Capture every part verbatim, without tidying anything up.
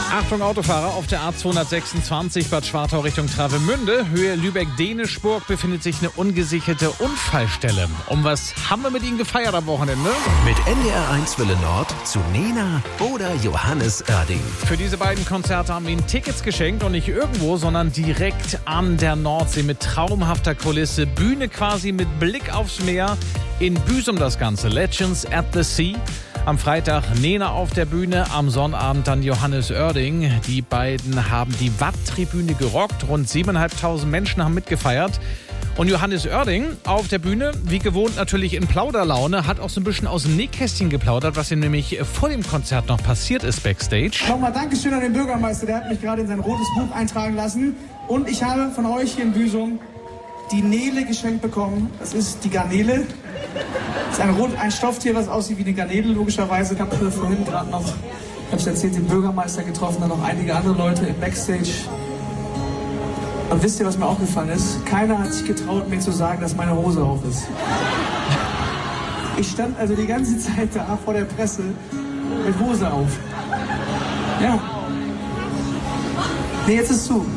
Achtung Autofahrer, auf der A zweihundertsechsundzwanzig Bad Schwartau Richtung Travemünde, Höhe Lübeck-Dänischburg, befindet sich eine ungesicherte Unfallstelle. Um was haben wir mit Ihnen gefeiert am Wochenende? Mit N D R eins Welle Nord zu Nena oder Johannes Oerding. Für diese beiden Konzerte haben wir Ihnen Tickets geschenkt und nicht irgendwo, sondern direkt an der Nordsee mit traumhafter Kulisse. Bühne quasi mit Blick aufs Meer. In Büsum das Ganze. Legends at the Sea. Am Freitag Nena auf der Bühne, am Sonnabend dann Johannes Oerding. Die beiden haben die Watt-Tribüne gerockt. Rund siebentausendfünfhundert Menschen haben mitgefeiert. Und Johannes Oerding auf der Bühne, wie gewohnt natürlich in Plauderlaune, hat auch so ein bisschen aus dem Nähkästchen geplaudert, was ihm nämlich vor dem Konzert noch passiert ist backstage. Nochmal Dankeschön an den Bürgermeister, der hat mich gerade in sein rotes Buch eintragen lassen. Und ich habe von euch hier in Büsum die Nele geschenkt bekommen. Das ist die Garnele. Das ist ein, Rot, ein Stofftier, was aussieht wie eine Garnele, logischerweise. Ich habe vorhin gerade noch, ich habe es erzählt, den Bürgermeister getroffen, dann noch einige andere Leute im Backstage. Und wisst ihr, was mir aufgefallen ist? Keiner hat sich getraut, mir zu sagen, dass meine Hose auf ist. Ich stand also die ganze Zeit da vor der Presse mit Hose auf. Ja. Nee, jetzt ist zu.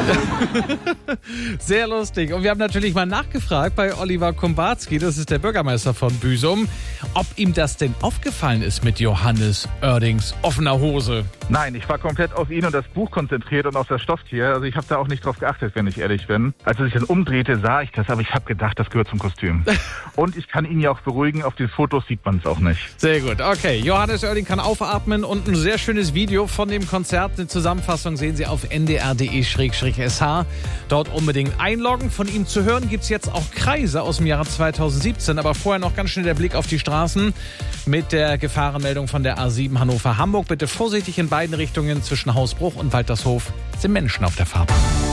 Sehr lustig. Und wir haben natürlich mal nachgefragt bei Oliver Kumbarski, das ist der Bürgermeister von Büsum, ob ihm das denn aufgefallen ist mit Johannes Oerdings offener Hose. Nein, ich war komplett auf ihn und das Buch konzentriert und auf das Stofftier. Also ich habe da auch nicht drauf geachtet, wenn ich ehrlich bin. Als er sich dann umdrehte, sah ich das, aber ich habe gedacht, das gehört zum Kostüm. Und ich kann ihn ja auch beruhigen, auf den Fotos sieht man es auch nicht. Sehr gut, okay. Johannes Oerding kann aufatmen und ein sehr schönes Video von dem Konzert. Eine Zusammenfassung sehen Sie auf n d r punkt d e slash s h. Dort unbedingt einloggen. Von ihm zu hören gibt es jetzt auch Kreise aus dem Jahre zweitausendsiebzehn. Aber vorher noch ganz schnell der Blick auf die Straßen mit der Gefahrenmeldung von der A sieben Hannover-Hamburg. Bitte vorsichtig in beiden Richtungen zwischen Hausbruch und Waltershof sind Menschen auf der Fahrbahn.